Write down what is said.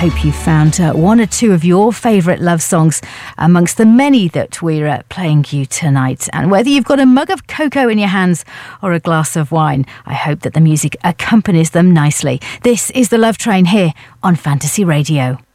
hope you found one or two of your favourite love songs amongst the many that we're playing you tonight. And whether you've got a mug of cocoa in your hands or a glass of wine, I hope that the music accompanies them nicely. This is The Love Train here on Fantasy Radio.